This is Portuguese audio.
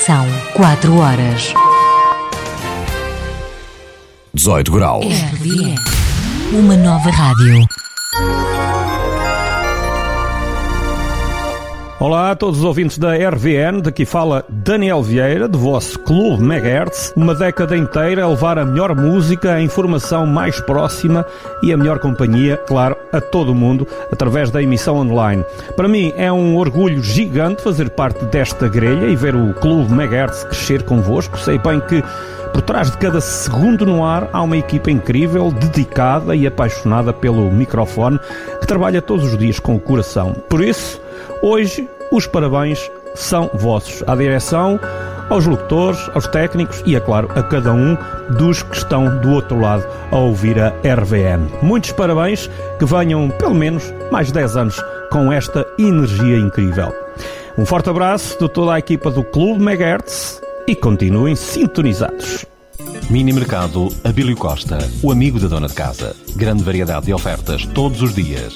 São 4 horas. 18 graus. RVM. Uma nova rádio. Olá a todos os ouvintes da RVN, daqui fala Daniel Vieira, do vosso Clube Megahertz. Uma década inteira a levar a melhor música, a informação mais próxima e a melhor companhia, claro, a todo o mundo, através da emissão online. Para mim é um orgulho gigante fazer parte desta grelha e ver o Clube Megahertz crescer convosco. Sei bem que por trás de cada segundo no ar há uma equipa incrível, dedicada e apaixonada pelo microfone, que trabalha todos os dias com o coração. Por isso, hoje, os parabéns são vossos, à direção, aos locutores, aos técnicos e, é claro, a cada um dos que estão do outro lado a ouvir a RVN. Muitos parabéns, que venham pelo menos mais 10 anos com esta energia incrível. Um forte abraço de toda a equipa do Clube Megahertz e continuem sintonizados. Mini Mercado Abílio Costa, o amigo da dona de casa. Grande variedade de ofertas todos os dias.